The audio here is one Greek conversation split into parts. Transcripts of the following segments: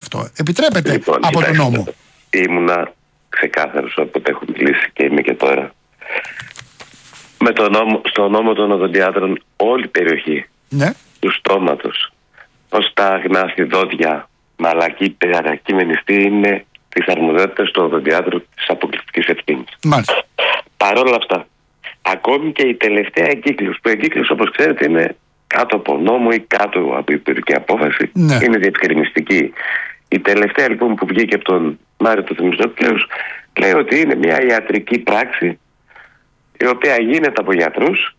αυτό. Επιτρέπεται από κοιτάξτε, τον νόμο. Ήμουνα ξεκάθαρος όποτε έχω μιλήσει και είμαι και τώρα. Στο νόμο των οδοντιάτρων όλη η περιοχή του στόματος, ως τα γνάστη δόντια, μαλακή, παρακείμενιστή, είναι της αρμοδιότητας του οδοντιάτρου της αποκλειστικής ευθύνης. Μάλιστα. Παρ' όλα αυτά, ακόμη και η τελευταία εγκύκλωση, που η εγκύκλωση όπως ξέρετε είναι κάτω από νόμο ή κάτω από υπηρετική απόφαση, είναι διευκρινιστική. Η τελευταία λοιπόν που βγήκε από τον Μάριο του Θεμιστοκλέου λέει ότι είναι μια ιατρική πράξη η οποία γίνεται από γιατρούς,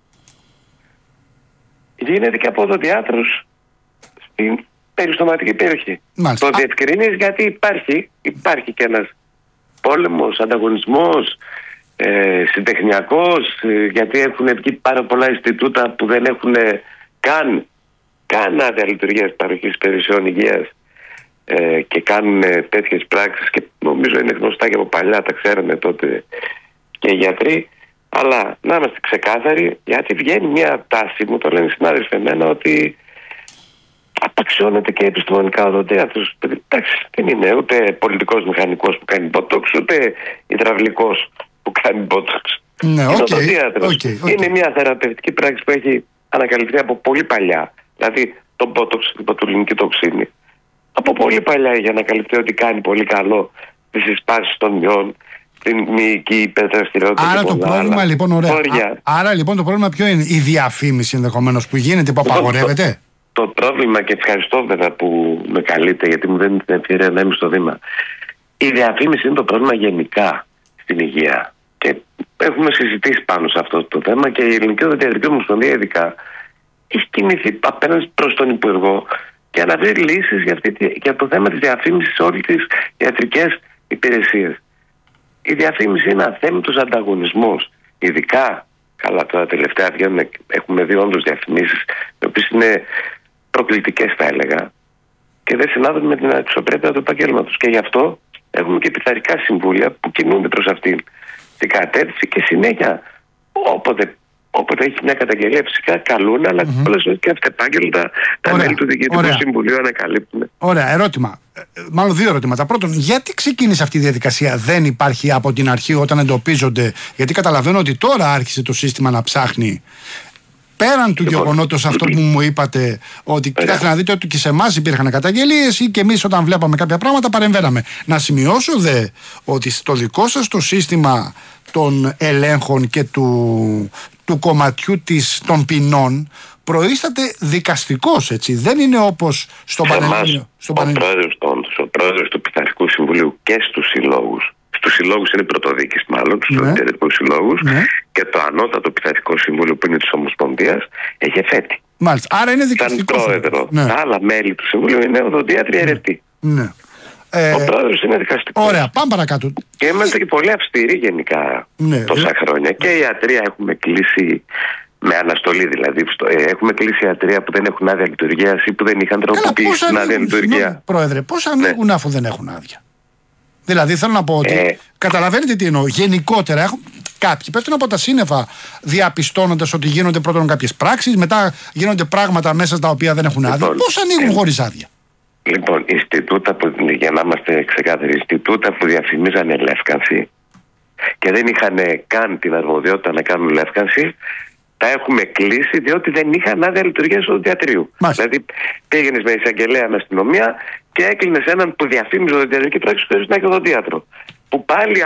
γίνεται και από οδοντιάτρους στην περιστοματική περιοχή. Μάλιστα. Το διευκρινίζει γιατί υπάρχει και ένας πόλεμος, ανταγωνισμός, συντεχνιακός, γιατί έχουν βγει πάρα πολλά Ινστιτούτα που δεν έχουν καν άδεια λειτουργίας παροχής υπηρεσιών υγείας και κάνουν τέτοιες πράξεις και νομίζω είναι γνωστά και από παλιά, τα ξέρανε τότε και οι γιατροί. Αλλά να είμαστε ξεκάθαροι, γιατί βγαίνει μια τάση, μου το λένε οι συνάδελφοι εμένα, ότι απαξιώνεται και επιστημονικά οδοντίατρος. Εντάξει, δεν είναι ούτε πολιτικός μηχανικός που κάνει μπότοξ, ούτε υδραυλικός που κάνει μπότοξ. Ναι, είναι οδοντίατρος. Είναι μια θεραπευτική πράξη που έχει ανακαλυφθεί από πολύ παλιά. Δηλαδή το μπότοξ, η μποτουλινική τοξίνη. Από πολύ παλιά έχει ανακαλυφθεί ότι κάνει πολύ καλό τις συσπάσεις των μειών, την μυϊκή υπερδραστηριότητα. Άρα το πρόβλημα λοιπόν, άρα λοιπόν το πρόβλημα ποιο είναι? Η διαφήμιση ενδεχομένως που γίνεται, που απαγορεύεται. Το πρόβλημα, και ευχαριστώ βέβαια που με καλείτε, γιατί μου δίνει την ευκαιρία να είμαι στο βήμα. Η διαφήμιση είναι το πρόβλημα γενικά στην υγεία. Και έχουμε συζητήσει πάνω σε αυτό το θέμα και η Ελληνική Οδοντιατρική Ομοσπονδία ειδικά έχει κινηθεί απέναντι προς τον Υπουργό για να βρει λύσεις για το θέμα της διαφήμισης σε όλες τις ιατρικές υπηρεσίες. Η διαφήμιση είναι αθέμητος ανταγωνισμός. Ειδικά, καλά τώρα τελευταία βγαίνουν, έχουμε δει όντως διαφημίσεις, οι οποίες είναι προκλητικές θα έλεγα και δεν συνάδουν με την αξιοπρέπεια του επαγγέλματος. Και γι' αυτό έχουμε και πειθαρχικά συμβούλια που κινούνται προς αυτήν την κατεύθυνση και συνέχεια όποτε έχει μια καταγγελία φυσικά καλούν, αλλά πολλές φορές και αυτεπάγγελτα τα μέλη του Διοικητικού Συμβουλίου ανακαλύπτουν. Ωραία, ερώτημα. Μάλλον δύο ερωτήματα. Πρώτον, γιατί ξεκίνησε αυτή η διαδικασία? Δεν υπάρχει από την αρχή όταν εντοπίζονται? Γιατί καταλαβαίνω ότι τώρα άρχισε το σύστημα να ψάχνει. Πέραν του γεγονότος αυτό που μου είπατε, ότι κοιτάξτε να δείτε ότι και σε εμάς υπήρχαν καταγγελίες ή και εμείς όταν βλέπαμε κάποια πράγματα παρεμβαίναμε. Να σημειώσω δε ότι στο δικό σας το σύστημα των ελέγχων και του κομματιού των ποινών προείσταται δικαστικός, έτσι. Δεν είναι όπως στο Πανελλήνιο. Ο πρόεδρος του Πειθαρχικού Συμβουλίου και στους συλλόγους. Στους συλλόγους είναι πρωτοδίκης μάλλον, στους οδοντιατρικούς συλλόγους, και το ανώτατο Πειθαρχικό Συμβούλιο που είναι της Ομοσπονδίας έχει εφέτη. Μάλιστα, άρα είναι δικαστικό. Σαν πρόεδρο. Τα άλλα μέλη του Συμβουλίου είναι οδοντίατροι αιρετοί. Ο πρόεδρος είναι δικαστικός. Ωραία, πάμε παρακάτω. Και είμαστε και πολύ αυστηροί γενικά τόσα χρόνια. Και η ιατρία έχουμε κλείσει με αναστολή, δηλαδή. Έχουμε κλείσει ιατρία που δεν έχουν άδεια λειτουργίας ή που δεν είχαν τροποποιήσει την άδεια λειτουργία. Πρόεδρε, πώς ανοίγουν αφού δεν έχουν άδεια? Δηλαδή θέλω να πω ότι καταλαβαίνετε τι εννοώ. Γενικότερα κάποιοι πέφτουν από τα σύννεφα διαπιστώνοντας ότι γίνονται πρώτον κάποιες πράξεις, μετά γίνονται πράγματα μέσα στα οποία δεν έχουν άδεια. Πώς ανοίγουν χωρίς άδεια? Λοιπόν, Ινστιτούτα για να είμαστε ξεκάθαροι, Ινστιτούτα που διαφημίζανε λεύκανση και δεν είχαν καν την αρμοδιότητα να κάνουν λεύκανση, τα έχουμε κλείσει διότι δεν είχαν άδεια λειτουργίας του οδοντιατρίου. Δηλαδή πήγαινες με εισαγγελέα με αστυνομία και έκλεινες έναν που διαφήμιζε οδοντιατρική πράξη χωρίς να έχει οδοντίατρο. Που πάλι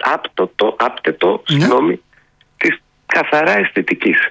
άπτετο της καθαρά αισθητικής.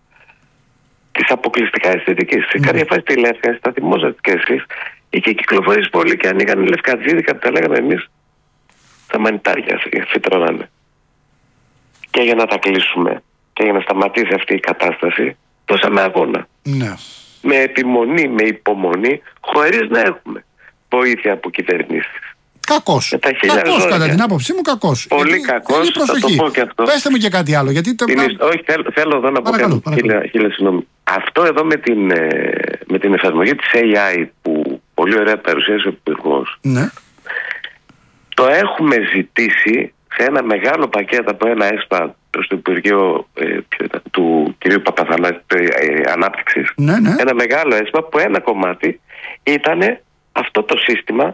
Της αποκλειστικά αισθητικής. Σε κάποια φάση τη λεύκανση, θα θυμόσαστε και εσείς, είχε κυκλοφορήσει πολύ και ανοίγανε λευκατζίδικα που τα λέγαμε εμείς, τα μανιτάρια φυτρώνανε. Και για να τα κλείσουμε και για να σταματήσει αυτή η κατάσταση, δώσαμε αγώνα. Με επιμονή, με υπομονή, χωρίς να έχουμε βοήθεια από κυβερνήσεις. Κακός. Κατά την άποψή μου, κακός. Πολύ κακός. Θα το πω και αυτό. Πέστε μου και κάτι άλλο. Γιατί όχι, θέλω εδώ να πω κάτι. Χίλια συγγνώμη. Αυτό εδώ με την εφαρμογή της AI που πολύ ωραία παρουσίασε ο Υπουργός. Το έχουμε ζητήσει σε ένα μεγάλο πακέτο από ένα ΕΣΠΑ προς το Υπουργείο του κ. Παπαθανάση Ανάπτυξης. Ένα μεγάλο ΕΣΠΑ που ένα κομμάτι ήταν αυτό το σύστημα